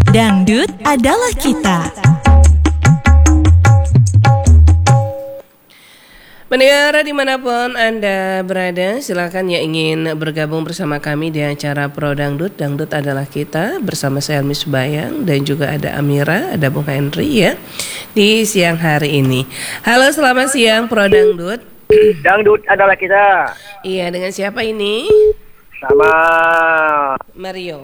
Dangdut adalah kita. Pendengar dimanapun Anda berada, silakan yang ingin bergabung bersama kami di acara Pro Dangdut. Dangdut adalah kita, bersama saya Elmi Subayang dan juga ada Amira, ada Bung Henry ya di siang hari ini. Halo, selamat siang Pro Dangdut. Dangdut adalah kita. Iya, dengan siapa ini? Sama Mario.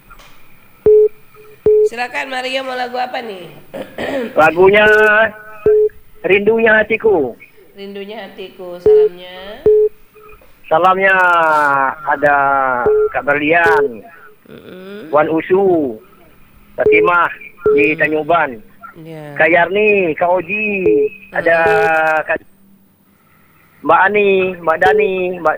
Silakan Mario, mau lagu apa nih? Lagunya Rindunya Hatiku. Rindunya Hatiku, salamnya. Salamnya ada Kak Berlian, Wan Usu, Fatimah di Tanyuban, Kak Yarni, Kak Oji, ada Kak Mbak Ani, Mbak Dani, Mbak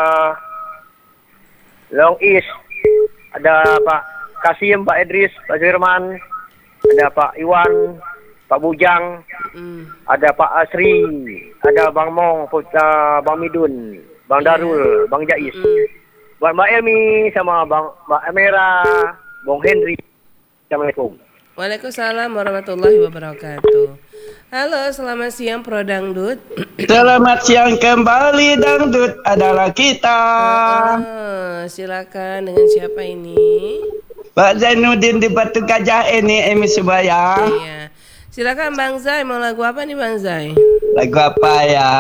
Long East, ada Pak Kasim, Pak Idris, Pak Firman, ada Pak Iwan, Pak Bujang, ada Pak Asri, ada Bang Mong, Bang Midun, Bang Darul, Bang Jais, buat Mbak Elmi sama Mbak Amira, Bung Henry. Assalamualaikum. Waalaikumsalam warahmatullahi wabarakatuh. Halo, selamat siang Pro Dangdut. Selamat siang kembali, Dangdut adalah kita. Silakan, dengan siapa ini? Pak Zainuddin di Batu Gajah ini, Emi Subayang. Iya. Silakan Bang Zai, mau lagu apa nih Bang Zai? Lagu apa ya?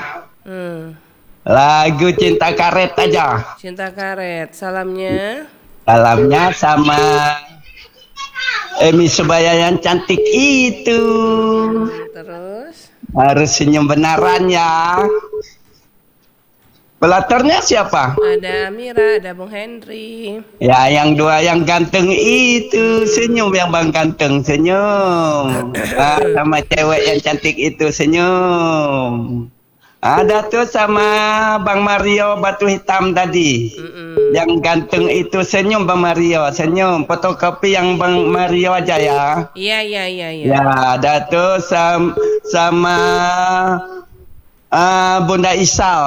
Lagu Cinta Karet aja. Cinta Karet, salamnya. Salamnya sama Emi Subayang yang cantik itu. Terus? Harus senyum benaran ya. Pelatornya siapa? Ada Amira, ada Bung Henry. Ya, yang dua yang ganteng itu senyum, yang bang ganteng senyum. Sama cewek yang cantik itu senyum. Ada tuh sama Bang Mario Batu Hitam tadi. Yang ganteng itu senyum, Bang Mario senyum. Fotokopi yang Bang Mario aja ya. Iya. Ya, ada tuh sama Bunda Isal.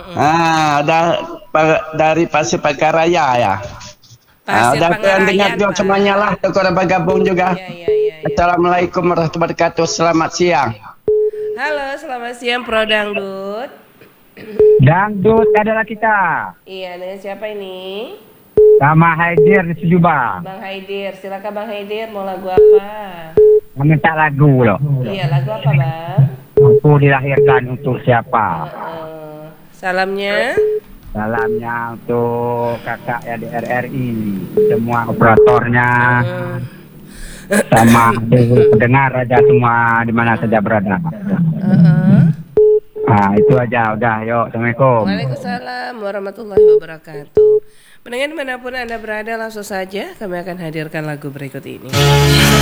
Dari Pasir Pagaraya ya. Udah kalian dengar juga semuanya lah. Tuh kalau bergabung juga. Iya. Assalamualaikum warahmatullahi wabarakatuh. Selamat siang. Halo, selamat siang Pro Dangdut. Dangdut adalah kita. Iya, dengan siapa ini? Sama Haidir di Sejuba. Bang Haidir, silakan Bang Haidir, mau lagu apa? Minta lagu loh. Iya, lagu apa Bang? Aku dilahirkan untuk siapa? Salamnya? Salamnya untuk kakak ya di RRI, semua operatornya, sama pendengar aja semua di mana saja berada. Itu aja, udah, yuk, assalamualaikum. Waalaikumsalam warahmatullahi wabarakatuh. Pendengar dimanapun Anda berada, langsung saja kami akan hadirkan lagu berikut ini.